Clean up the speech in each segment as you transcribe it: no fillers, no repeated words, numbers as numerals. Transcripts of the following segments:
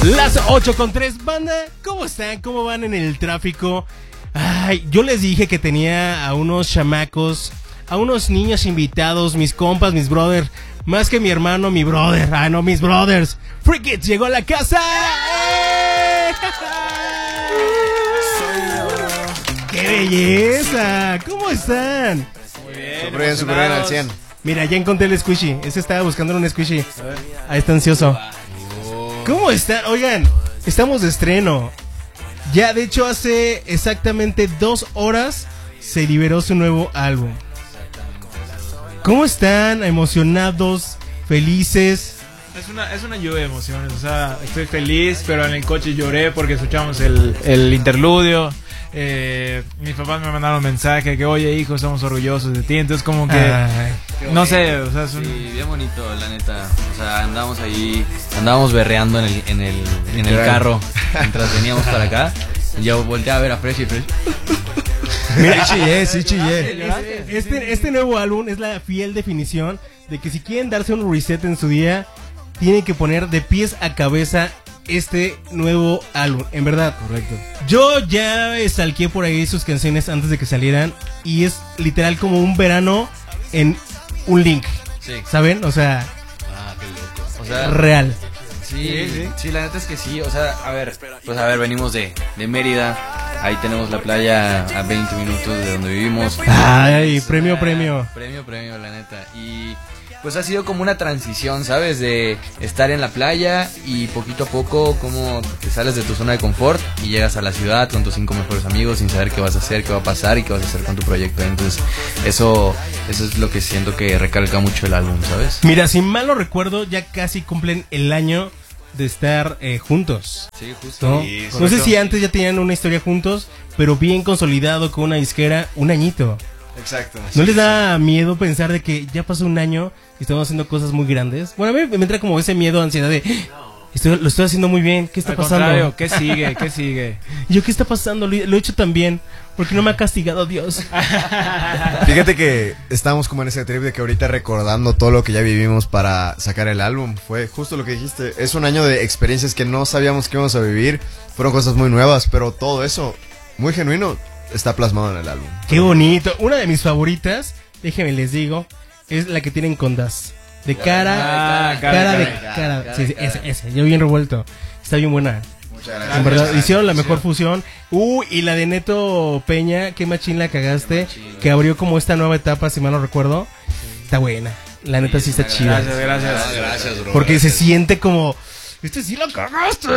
Las 8:03, banda, ¿cómo están? ¿Cómo van en el tráfico? Ay, yo les dije que tenía a unos chamacos, a unos niños invitados, mis compas, mis brothers, más que mi hermano, mi brother, no, mis brothers. Free Kids llegó a la casa. ¡Qué belleza! ¿Cómo están? Súper bien al 100. Mira, ya encontré el squishy. Ese estaba buscando un squishy. Ahí está ansioso. ¿Cómo están? Oigan, estamos de estreno. Ya, de hecho, hace exactamente 2 horas se liberó su nuevo álbum. ¿Cómo están? ¿Emocionados? ¿Felices? Es una lluvia de emociones. O sea, estoy feliz, pero en el coche lloré porque escuchamos el interludio. Mis papás me mandaron un mensaje que, oye, hijo, estamos orgullosos de ti. Entonces, como que, no sé, o sea, es un... Sí, bien bonito, la neta. O sea, andábamos berreando en el carro mientras veníamos para acá. Y yo volteé a ver a Fresh y Fresh. Mira, sí chillé. Este nuevo álbum es la fiel definición de que si quieren darse un reset en su día, tienen que poner de pies a cabeza este nuevo álbum, en verdad. Correcto. Yo ya stalkeé por ahí sus canciones antes de que salieran y es literal como un verano en un link. Sí. ¿Saben? O sea, Qué loco. O sea, real. Sí, la neta es que sí. O sea, a ver, venimos de Mérida. Ahí tenemos la playa a 20 minutos de donde vivimos. Ay, premio. Premio, la neta. Y pues ha sido como una transición, ¿sabes? De estar en la playa y poquito a poco como te sales de tu zona de confort y llegas a la ciudad con tus 5 mejores amigos sin saber qué vas a hacer, qué va a pasar y qué vas a hacer con tu proyecto. Entonces eso es lo que siento que recalca mucho el álbum, ¿sabes? Mira, si mal no recuerdo, ya casi cumplen el año de estar juntos. Sí, justo. ¿No? Sí, No sé si antes ya tenían una historia juntos, pero bien consolidado con una disquera, un añito. Exacto. ¿No les da miedo pensar de que ya pasó un año y estamos haciendo cosas muy grandes? Bueno, a mí me entra como ese miedo, ansiedad de lo estoy haciendo muy bien, ¿qué está Al pasando? contrario, ¿qué sigue? ¿Qué sigue? Yo, ¿qué está pasando? Lo he hecho tan bien, ¿por qué no me ha castigado Dios? Fíjate que estamos como en ese trip de que ahorita recordando todo lo que ya vivimos para sacar el álbum. Fue justo lo que dijiste. Es un año de experiencias que no sabíamos que íbamos a vivir. Fueron cosas muy nuevas, pero todo eso, muy genuino, está plasmado en el álbum. Qué bonito. Una de mis favoritas, déjenme les digo, es la que tienen con Das. De cara. Sí, ese. Yo bien revuelto. Está bien buena. Muchas gracias. En verdad, hicieron la mejor fusión. Y la de Neto Peña, qué machín la cagaste. Que abrió como esta nueva etapa, si mal no recuerdo. Está buena. La neta sí está chida. Gracias, bro. Porque se siente como, sí lo cagaste.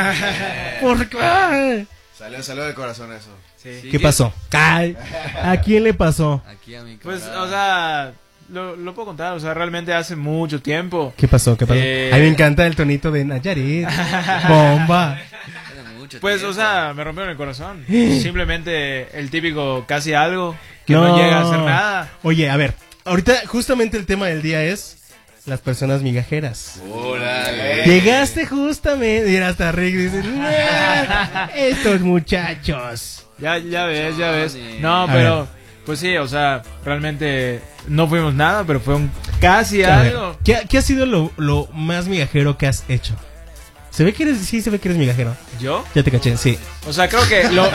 ¿Por qué? Salió del corazón eso. Sí. ¿Qué pasó? Ay, ¿a quién le pasó? Aquí a mi Pues, camarada. o sea, lo puedo contar. O sea, realmente hace mucho tiempo. ¿Qué pasó? A mí me encanta el tonito de Nayarit. Bomba. Pues, o sea, me rompieron el corazón. Simplemente el típico casi algo que no llega a hacer nada. Oye, a ver, ahorita justamente el tema del día es las personas migajeras. ¡Órale! Llegaste justamente, y hasta Rick dice, "Nah, estos muchachos". Ya ves. Sí. No, A pero, ver. pues sí, o sea, realmente no fuimos nada, pero fue un casi A ver, algo. ¿qué ha sido lo más migajero que has hecho? Se ve que eres migajero. ¿Yo? Ya te caché, sí. O sea, creo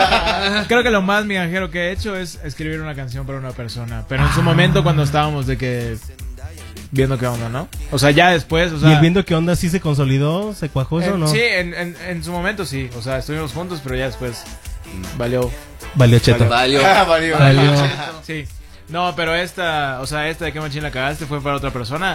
que lo más migajero que he hecho es escribir una canción para una persona. Pero en su momento cuando estábamos de que viendo qué onda, ¿no? O sea, ya después, o sea... ¿Y el viendo qué onda sí se consolidó, se cuajó eso o no? Sí, en su momento sí. O sea, estuvimos juntos, pero ya después valió. Valió cheto. Valió. Valió. Sí. No, pero esta de qué machín la cagaste fue para otra persona.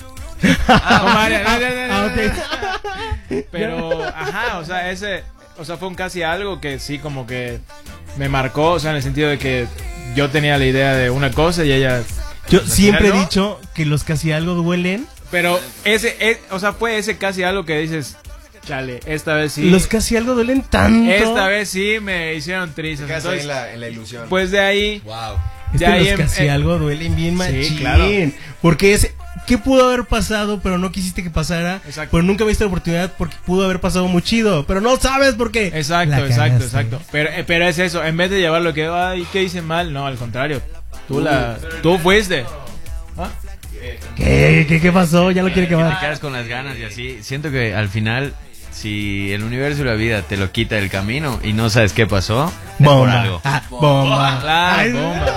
Ok. Pero, ajá, o sea, fue un casi algo que sí como que me marcó, o sea, en el sentido de que yo tenía la idea de una cosa y ella... Yo al siempre he final no. dicho que los casi algo duelen. Pero o sea, fue ese casi algo que dices, chale, esta vez sí. Los casi algo duelen tanto. Esta vez sí me hicieron tristes. Te quedas ahí Entonces, en la ilusión. pues de ahí... Wow. Es de que ahí los casi algo duelen bien machín. Sí, claro. Porque es... ¿Qué pudo haber pasado, pero no quisiste que pasara? Exacto. Pero nunca viste la oportunidad porque pudo haber pasado muy chido. Pero no sabes por qué. Exacto. La cagaste. Pero es eso, en vez de llevarlo que, ay, ¿qué hice mal? No, al contrario. Tú fuiste. ¿Ah? ¿Qué pasó? Ya lo quiere Te quemar. quedas con las ganas y así. Siento que al final si el universo y la vida te lo quita del camino y no sabes qué pasó, es por Bomba. algo. Bomba. Claro, Ay, bomba.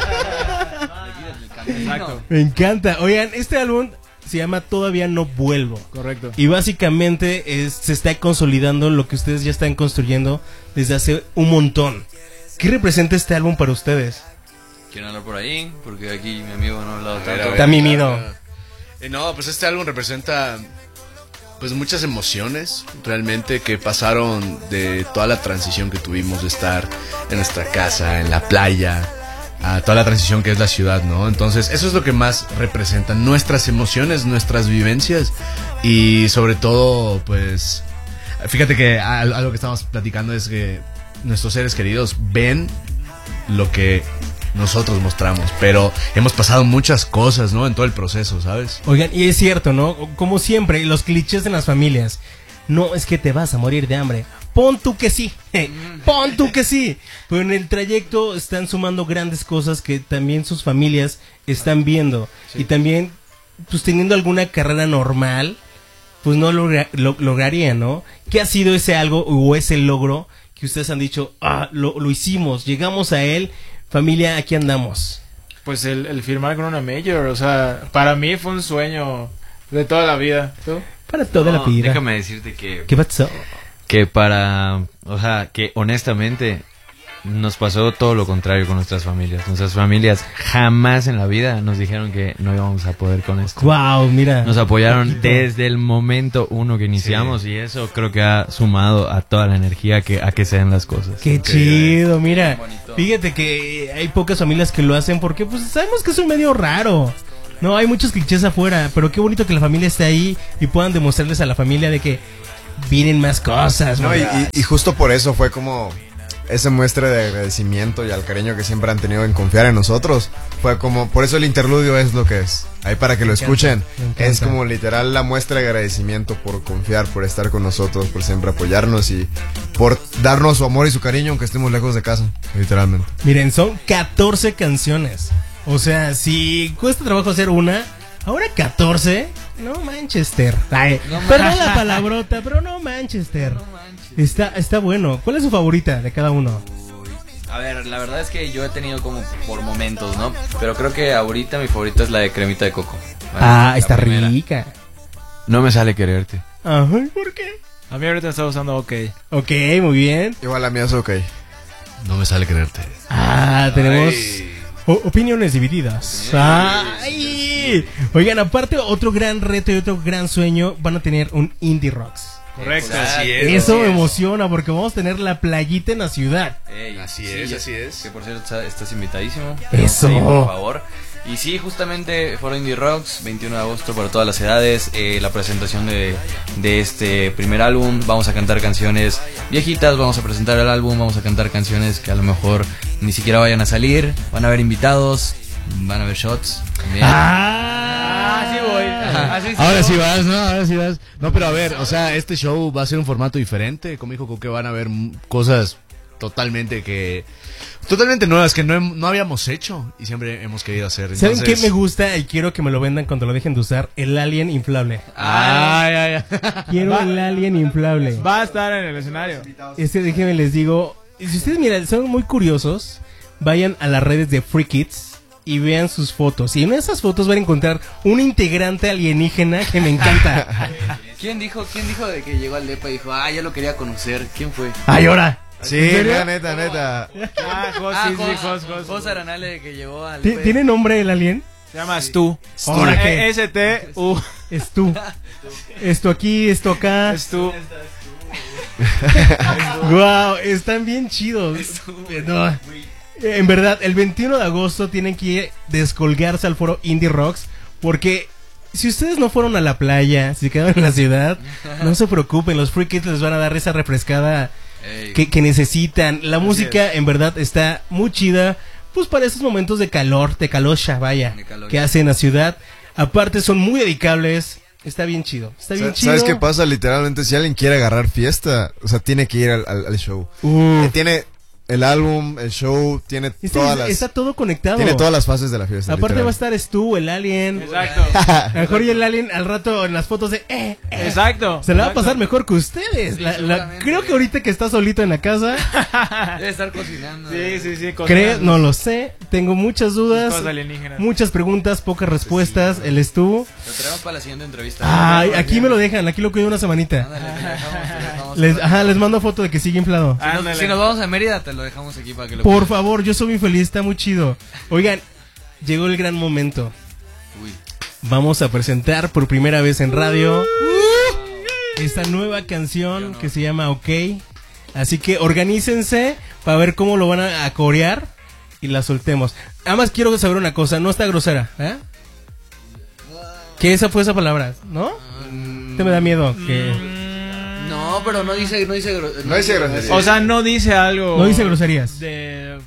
Exacto. Me encanta. Oigan, este álbum se llama Todavía no vuelvo. Correcto. Y básicamente se está consolidando lo que ustedes ya están construyendo desde hace un montón. ¿Qué representa este álbum para ustedes? ¿Quieren hablar por ahí? Porque aquí mi amigo no ha hablado A ver, tanto. Está mimido. No, pues este álbum representa pues muchas emociones realmente que pasaron de toda la transición que tuvimos de estar en nuestra casa, en la playa, a toda la transición que es la ciudad, ¿no? Entonces eso es lo que más representa nuestras emociones, nuestras vivencias y sobre todo pues fíjate que algo que estamos platicando es que nuestros seres queridos ven lo que nosotros mostramos, pero hemos pasado muchas cosas, ¿no? En todo el proceso, ¿sabes? Oigan, y es cierto, ¿no? Como siempre, los clichés en las familias. No es que te vas a morir de hambre. Pon tú que sí. Pon tú que sí. Pero en el trayecto están sumando grandes cosas que también sus familias están viendo. Sí. Y también, pues teniendo alguna carrera normal, pues no lograrían, ¿no? ¿Qué ha sido ese algo o ese logro que ustedes han dicho, lo hicimos, llegamos a él? Familia, aquí andamos. Pues el firmar con una major, o sea, para mí fue un sueño de toda la vida. ¿Tú? Para toda la vida. Déjame decirte que... ¿Qué pasó? Que o sea, que honestamente nos pasó todo lo contrario con nuestras familias. Nuestras familias jamás en la vida nos dijeron que no íbamos a poder con esto. Wow, mira. Nos apoyaron desde el momento uno que iniciamos, sí. Y eso creo que ha sumado a toda la energía a que se den las cosas. Qué chido, mira. Fíjate que hay pocas familias que lo hacen porque pues sabemos que es un medio raro. No, hay muchos clichés afuera, pero qué bonito que la familia esté ahí y puedan demostrarles a la familia de que vienen más cosas. No, y justo por eso fue como esa muestra de agradecimiento y al cariño que siempre han tenido en confiar en nosotros. Fue como, por eso el interludio es lo que es. Ahí para que lo escuchen. Es como literal la muestra de agradecimiento por confiar, por estar con nosotros, por siempre apoyarnos y por darnos su amor y su cariño aunque estemos lejos de casa, literalmente. Miren, son 14 canciones. O sea, si cuesta trabajo hacer una, ahora 14, no Manchester. Ay, no perdón la palabrota, pero no Manchester. No está bueno. ¿Cuál es su favorita de cada uno? A ver, la verdad es que yo he tenido como por momentos, ¿no? Pero creo que ahorita mi favorita es la de cremita de coco. Bueno, está rica. No me sale quererte. Ajá, ¿por qué? A mí ahorita está usando OK. Ok, muy bien. Igual la mía es OK. No me sale quererte. Tenemos opiniones divididas. Ay. Oigan, aparte otro gran reto y otro gran sueño, van a tener un Indie Rocks. Correcto. Así es. Eso me emociona porque vamos a tener la playita en la ciudad. Así es. Que por cierto estás invitadísimo. Eso. Sí, por favor. Y sí, justamente Foro Indie Rocks, 21 de agosto para todas las edades, la presentación de este primer álbum. Vamos a cantar canciones viejitas, vamos a presentar el álbum, vamos a cantar canciones que a lo mejor ni siquiera vayan a salir. Van a haber invitados, van a haber shots también. Sí voy. Así sí Ahora sí vas, ¿no? Ahora sí vas. No, pero a ver, o sea, este show va a ser un formato diferente. Como dijo Coque, van a haber cosas totalmente nuevas que no habíamos hecho y siempre hemos querido hacer. ¿Saben qué me gusta? Y quiero que me lo vendan cuando lo dejen de usar. El alien inflable. Quiero el alien inflable. Va a estar en el escenario. Déjenme les digo, si ustedes miran, son muy curiosos, vayan a las redes de Free Kids y vean sus fotos. Y en esas fotos van a encontrar un integrante alienígena que me encanta. ¿Quién dijo de que llegó al depa y dijo, ya lo quería conocer? ¿Quién fue? ¡Ay, ahora! Sí, neta. Jos Aranale que llegó al depa. ¿Tiene nombre el alien? Se llama Stu. ¿Ahora qué? S-T-U. Stu. Esto aquí, esto acá. Stu. Wow, están bien chidos. No. En verdad, el 21 de agosto tienen que descolgarse al foro Indie Rocks porque si ustedes no fueron a la playa, si quedaron en la ciudad, no se preocupen, los Free Kids les van a dar esa refrescada que necesitan. La música en verdad está muy chida, pues para esos momentos de calor, de calosha, vaya, que hacen en la ciudad. Aparte son muy dedicables. Está bien chido, chido. ¿Sabes qué pasa? Literalmente, si alguien quiere agarrar fiesta, o sea, tiene que ir al show. el álbum, el show, tiene Está todo conectado. Tiene todas las fases de la fiesta. Aparte literal. va a estar Stu, el alien. Exacto. A lo mejor y el alien al rato en las fotos de Exacto. se la va a exacto. pasar mejor que ustedes. seguramente. Creo que ahorita que está solito en la casa, Debe estar cocinando. Sí. creo, no lo sé. Tengo muchas dudas, Cosas alienígenas. muchas preguntas, pocas respuestas. El Stu. Lo traemos para la siguiente entrevista. Ay, aquí me lo dejan, aquí lo cuido una semanita. Ándale, te lo dejamos. Les mando foto de que sigue inflado. Ándale. Si nos vamos a Mérida, te lo dejamos aquí para que lo Por cuides. favor, yo soy muy feliz, está muy chido. Oigan, llegó el gran momento. Uy. Vamos a presentar por primera vez en radio esta nueva canción que se llama OK. Así que organícense para ver cómo lo van a corear y la soltemos. Además quiero saber una cosa, no está grosera, ¿eh? Que esa fue esa palabra, ¿no? Te me da miedo que No, pero no dice No dice grosería. O sea, no dice algo. no dice groserías. De.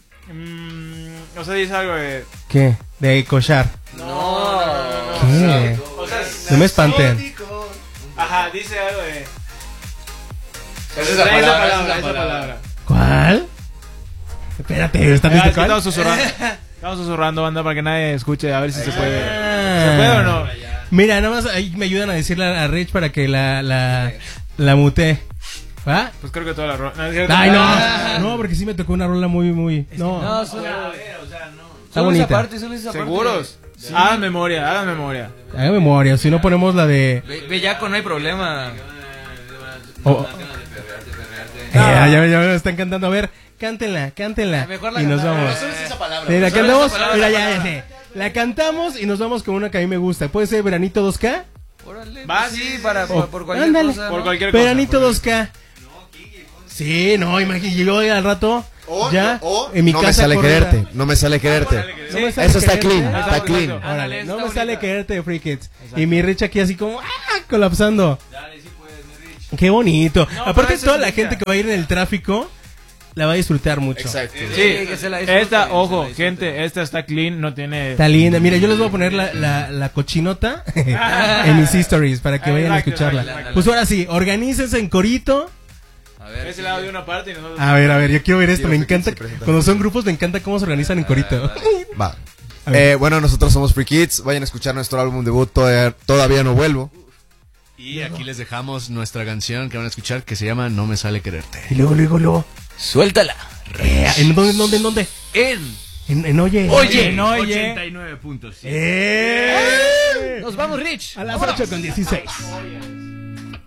O sea, dice algo de. ¿Qué? De cochar. No. ¿Qué? O sea, No me espanten. Ajá, dice algo de. Esa es la Esa palabra. ¿Cuál? Espérate, ¿está viendo cuál? Estamos susurrando. Estamos susurrando, banda, para que nadie escuche. A ver si se puede. Ah. ¿Se puede o no? Mira, nada más ahí me ayudan a decirle a Rich para que la mutee. ¿Va? Pues creo que toda la rola. No, es cierto. Ay, no. No, porque sí me tocó una rola muy. No. No, solo, Está bonita. solo esa parte. ¿Seguros? Hagan memoria, hagan memoria. Haga memoria, si no ponemos la de. Bellaco, no hay problema. Oh. Ya me están cantando. A ver, cántenla. Mejor la Y nos cantamos. vamos. Solo es esa palabra. Sí, la Solo cantamos. esa palabra. Mira, ya sé. La cantamos y nos vamos con una que a mí me gusta. ¿Puede ser Veranito 2K? Órale, Va, pues sí, para, Oh, por cualquier ándale. cosa. Por ¿no? cualquier cosa. Veranito 2K. Sí, no, imagínate, llegó al rato. O- Ya, o en mi no casa. me sale corrida. quererte. No me sale quererte. No me sale Eso está quererte. clean. Está Exacto, clean. exacto. Órale, no Está me sale bonita. quererte de Free Kids. Y mi Rich aquí así como colapsando. Qué bonito. No, Aparte pero eso toda es la rica. gente que va a ir en el tráfico la va a disfrutar mucho. Exacto. Sí, que se la disfruten, esta, se ojo, la disfruten. gente, esta está clean, no tiene. Está linda. Mira, yo les voy a poner la cochinota en mis stories para que vayan a Exacto, escucharla. exacto. Pues ahora sí, organícense en corito. A ver, Ese lado de una parte y nosotros. A ver, yo quiero ver esto. Sí, Me los encanta. Free Kids se presentan. Cuando son grupos, me encanta cómo se organizan en corito. Va. A ver. Bueno, nosotros somos Free Kids. Vayan a escuchar nuestro álbum debut. Todavía no vuelvo. Y aquí les dejamos nuestra canción que van a escuchar que se llama No me sale quererte. Y luego. Suéltala. ¿En dónde? En Oye. Oye, no, oye. 89.7. ¡Eh! Nos vamos, Rich. A las 8:16.